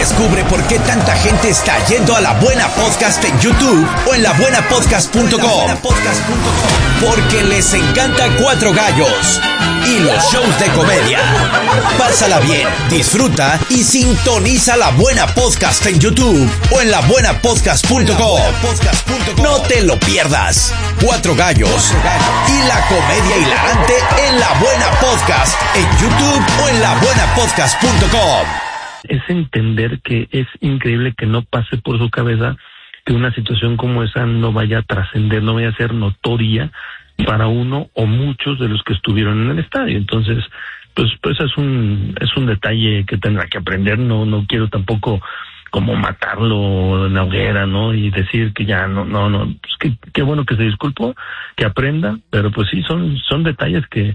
Descubre por qué tanta gente está yendo a La Buena Podcast en YouTube o en labuenapodcast.com. Porque les encanta Cuatro Gallos y los shows de comedia. Pásala bien, disfruta y sintoniza La Buena Podcast en YouTube o en labuenapodcast.com. No te lo pierdas. Cuatro Gallos y la comedia hilarante en La Buena Podcast en YouTube o en labuenapodcast.com. Es entender que es increíble que no pase por su cabeza que una situación como esa no vaya a trascender, no vaya a ser notoria para uno o muchos de los que estuvieron en el estadio. Entonces, pues es un detalle que tendrá que aprender. No quiero tampoco como matarlo en la hoguera, ¿no? Y decir que ya no, pues qué bueno que se disculpó, que aprenda, pero pues sí son detalles que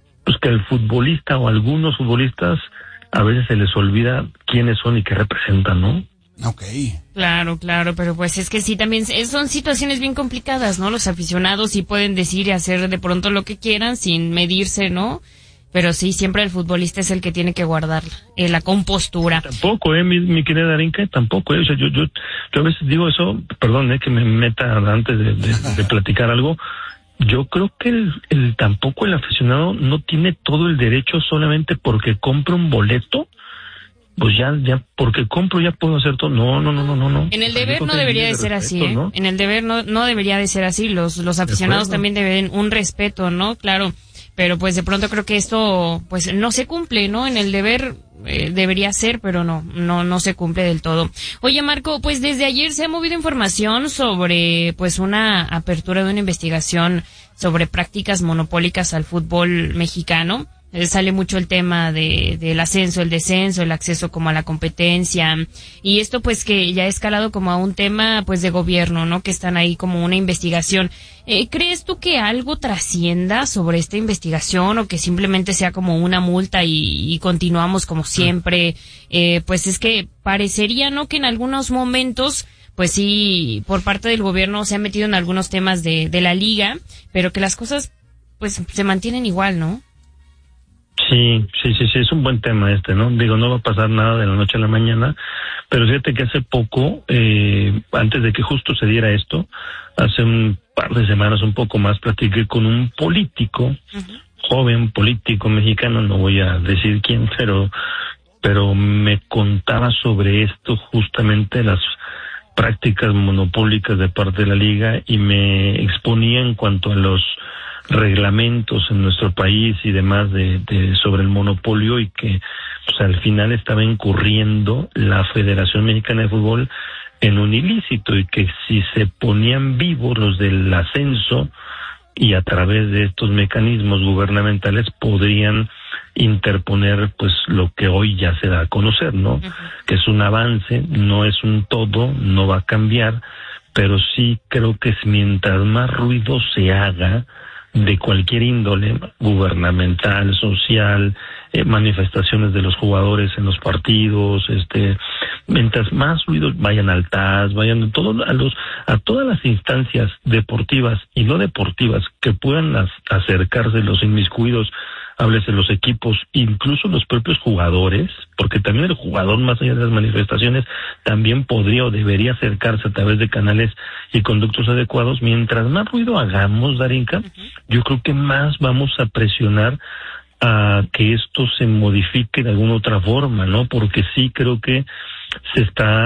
el futbolista o algunos futbolistas a veces se les olvida quiénes son y qué representan, ¿no? Okay. Claro, pero pues es que sí, también son situaciones bien complicadas, ¿no? Los aficionados sí pueden decir y hacer de pronto lo que quieran sin medirse, ¿no? Pero sí, siempre el futbolista es el que tiene que guardar la compostura. Tampoco, mi querida Darinka, tampoco. O sea, yo a veces digo eso, perdón, que me meta antes de platicar algo. Yo creo que tampoco el aficionado no tiene todo el derecho solamente porque compra un boleto. Pues ya, porque compro ya puedo hacer todo. No. En el deber no debería de ser así, ¿eh? ¿No? En el deber no debería de ser así. Los aficionados también deben un respeto, ¿no? Claro. Pero pues de pronto creo que esto pues no se cumple, ¿no? En el deber debería ser, pero no se cumple del todo. Oye, Marco, pues desde ayer se ha movido información sobre pues una apertura de una investigación sobre prácticas monopólicas al fútbol mexicano. Sale mucho el tema del ascenso, el descenso, el acceso como a la competencia, y esto pues que ya ha escalado como a un tema pues de gobierno, ¿no? Que están ahí como una investigación. ¿Crees tú que algo trascienda sobre esta investigación o que simplemente sea como una multa y continuamos como siempre? Pues es que parecería, ¿no? Que en algunos momentos pues sí, por parte del gobierno se han metido en algunos temas de la liga, pero que las cosas pues se mantienen igual, ¿no? Sí, es un buen tema ¿no? Digo, no va a pasar nada de la noche a la mañana, pero fíjate que hace poco, antes de que justo se diera esto, hace un par de semanas, un poco más, platiqué con un político, joven político mexicano, no voy a decir quién, pero me contaba sobre esto, justamente las prácticas monopólicas de parte de la liga, y me exponía en cuanto a los reglamentos en nuestro país y demás sobre el monopolio, y que pues al final estaba incurriendo la Federación Mexicana de Fútbol en un ilícito, y que si se ponían vivos los del ascenso y a través de estos mecanismos gubernamentales podrían interponer pues lo que hoy ya se da a conocer, ¿no? Que es un avance, no es un todo, no va a cambiar, pero sí creo que mientras más ruido se haga de cualquier índole, gubernamental, social, manifestaciones de los jugadores en los partidos, mientras más ruido vayan al TAS, vayan a todas las instancias deportivas y no deportivas que puedan acercarse los inmiscuidos, háblese los equipos, incluso los propios jugadores, porque también el jugador, más allá de las manifestaciones, también podría o debería acercarse a través de canales y conductos adecuados. Mientras más ruido hagamos, Darinka, yo creo que más vamos a presionar a que esto se modifique de alguna otra forma, ¿no? Porque sí creo que se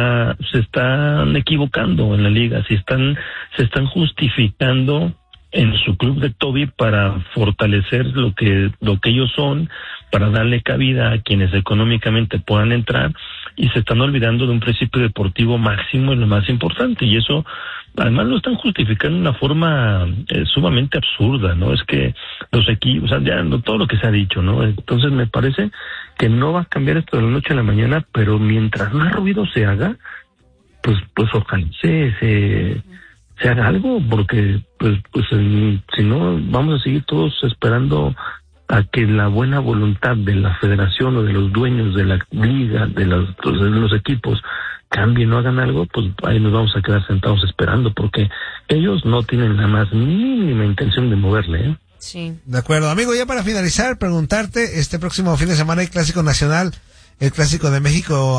están equivocando en la liga, se están justificando en su club de Toby para fortalecer lo que ellos son, para darle cabida a quienes económicamente puedan entrar, y se están olvidando de un principio deportivo máximo, es lo más importante, y eso además lo están justificando de una forma sumamente absurda, ¿no? Es que los equipos, o sea, ya todo lo que se ha dicho, ¿no? Entonces me parece que no va a cambiar esto de la noche a la mañana, pero mientras más ruido se haga, pues ojalá se haga algo, porque pues si no vamos a seguir todos esperando a que la buena voluntad de la federación o de los dueños de la liga, de los equipos cambien, no hagan algo, pues ahí nos vamos a quedar sentados esperando, porque ellos no tienen la más mínima intención de moverle, ¿eh? Sí. De acuerdo, amigo, ya para finalizar, preguntarte, este próximo fin de semana hay Clásico Nacional, el Clásico de México